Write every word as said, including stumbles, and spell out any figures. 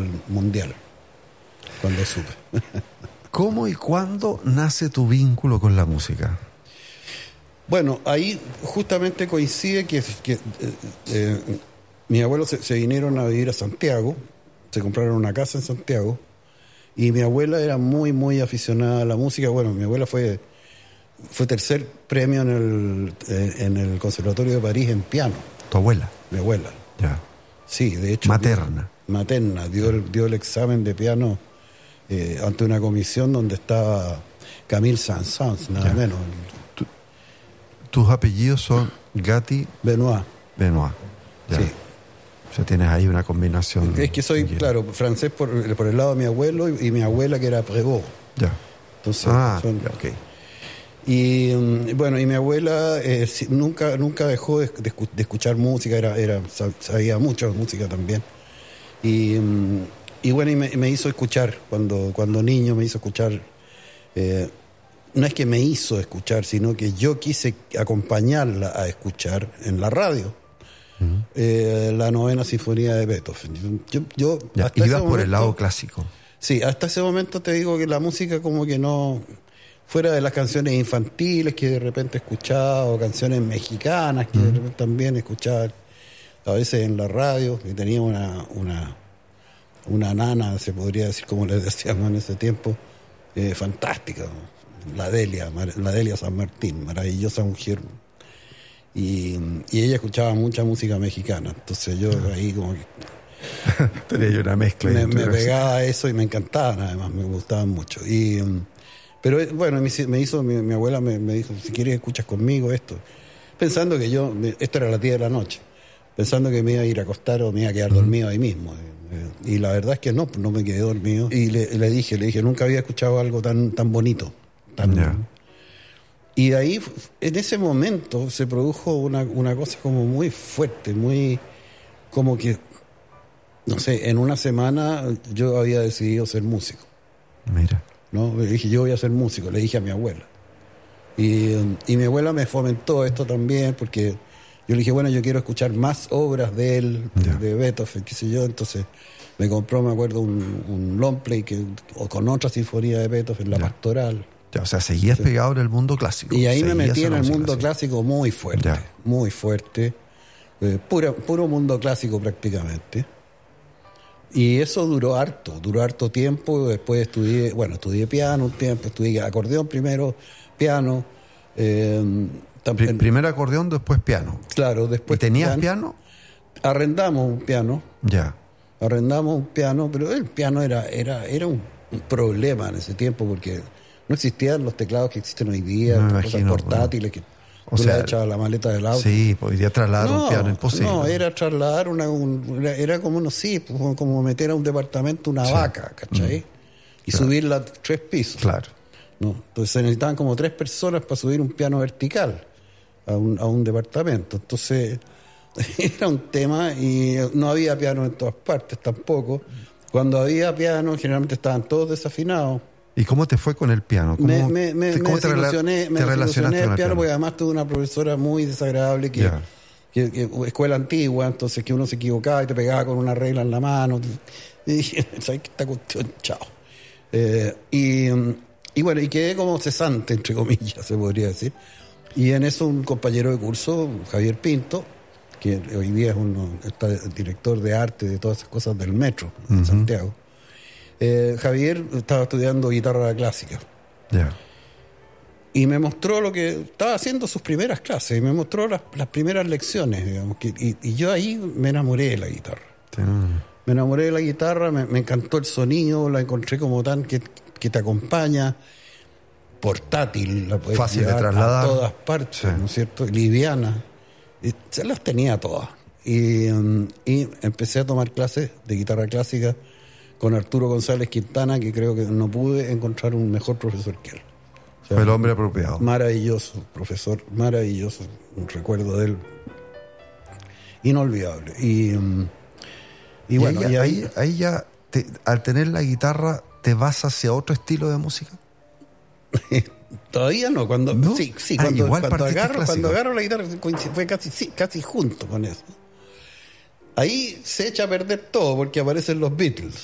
nivel mundial, cuando supe. ¿Cómo y cuándo nace tu vínculo con la música? Bueno, ahí justamente coincide que, que eh, eh, mis abuelos se, se vinieron a vivir a Santiago, se compraron una casa en Santiago, y mi abuela era muy, muy aficionada a la música. Bueno, mi abuela fue, fue tercer premio en el, eh, en el Conservatorio de París en piano. ¿Tu abuela? Mi abuela. Ya. Sí, de hecho. Materna. Dio, materna, dio el, dio el examen de piano eh, ante una comisión donde estaba Camille Saint-Saëns, nada ya. menos. Tu, tus apellidos son Gatti Benoit. Benoit. Ya. Sí. O sea, tienes ahí una combinación. Es que soy, claro, francés por, por el lado de mi abuelo y, y mi abuela que era Prévost. Ya. Entonces, ah, son, ya, okay. Y bueno, y mi abuela eh, nunca nunca dejó de, de, de escuchar música, era era sabía mucho de música también. Y, y bueno, y me, me hizo escuchar, cuando, cuando niño me hizo escuchar. Eh, no es que me hizo escuchar, sino que yo quise acompañarla a escuchar en la radio. Uh-huh. eh, la novena sinfonía de Beethoven. Yo, yo ya, hasta ibas ese por momento, el lado clásico. Sí, hasta ese momento te digo que la música como que no, fuera de las canciones infantiles que de repente escuchaba, o canciones mexicanas que uh-huh. de repente también escuchaba a veces en la radio, y tenía una, una, una nana, se podría decir, como les decíamos en ese tiempo, eh, fantástica, la Delia, la Delia San Martín, maravillosa mujer. Y, y ella escuchaba mucha música mexicana, entonces yo ahí como que tenía una mezcla. Me, me pegaba a eso y me encantaban, además, me gustaban mucho. Y, pero bueno, me hizo, mi, mi abuela me, me dijo, si quieres escuchas conmigo esto, pensando que yo, esto era las diez de la noche, pensando que me iba a ir a acostar o me iba a quedar uh-huh. dormido ahí mismo. Y la verdad es que no, no me quedé dormido. Y le, le dije, le dije, nunca había escuchado algo tan, tan bonito, tan yeah. Y ahí, en ese momento, se produjo una, una cosa como muy fuerte, muy, como que, no sé, en una semana yo había decidido ser músico. Mira. ¿No? Le dije, yo voy a ser músico, le dije a mi abuela. Y, y mi abuela me fomentó esto también, porque yo le dije, bueno, yo quiero escuchar más obras de él, yeah. de, de Beethoven, qué sé yo. Entonces me compró, me acuerdo, un, un long play que, o con otra sinfonía de Beethoven, la yeah. Pastoral. Ya, o sea, seguías sí. pegado en el mundo clásico. Y ahí seguías me metí en el mundo clásica. clásico muy fuerte, yeah. muy fuerte. Eh, pura, puro mundo clásico prácticamente. Y eso duró harto, duró harto tiempo. Después estudié, bueno, estudié piano un tiempo, estudié acordeón primero, piano. Eh, también, Primero acordeón, después piano. Claro, después. ¿Y tenías piano? piano? Arrendamos un piano. Ya. Arrendamos un piano, pero el piano era, era, era un, un problema en ese tiempo porque no existían los teclados que existen hoy día, no cosas imagino, portátiles que o tú sea, le echabas a la maleta del auto. Sí, podría trasladar no, un piano imposible. No, era trasladar una, un, era como no sí, como meter a un departamento una sí. vaca, ¿cachai? Mm. Y claro. subirla tres pisos. Claro. ¿No? Entonces se necesitaban como tres personas para subir un piano vertical a un, a un departamento. Entonces era un tema y no había piano en todas partes tampoco. Cuando había piano generalmente estaban todos desafinados. ¿Y cómo te fue con el piano? ¿Cómo me me, me, te, ¿cómo me desilusioné, te me desilusioné el piano, piano porque además tuve una profesora muy desagradable que, yeah. que, que escuela antigua, entonces que uno se equivocaba y te pegaba con una regla en la mano. Y dije, ¿sabes qué? Esta cuestión, chao. Eh, y, y bueno, y quedé como cesante, entre comillas, se podría decir. Y en eso un compañero de curso, Javier Pinto, que hoy día es uno, está el director de arte de todas esas cosas del metro en uh-huh. Santiago. Eh, Javier estaba estudiando guitarra clásica. Yeah. Y me mostró lo que estaba haciendo sus primeras clases, y me mostró las, las primeras lecciones, digamos, que, y, y yo ahí me enamoré de la guitarra. Sí. Me enamoré de la guitarra, me, me encantó el sonido, la encontré como tan que, que te acompaña, portátil, la puedes fácil llevar de trasladar a todas partes, sí. ¿no es cierto? Liviana. Y se las tenía todas. Y, um, y empecé a tomar clases de guitarra clásica con Arturo González Quintana, que creo que no pude encontrar un mejor profesor que él. O sea, el hombre apropiado. Maravilloso, profesor, maravilloso. Un recuerdo de él inolvidable. Y, y, y bueno, ahí, y ahí, ahí, ahí ya, te, al tener la guitarra, ¿te vas hacia otro estilo de música? Todavía no, cuando ¿No? sí, sí, ah, cuando, igual cuando agarro, clásico. cuando agarro la guitarra fue casi, sí, casi junto con eso. Ahí se echa a perder todo porque aparecen los Beatles.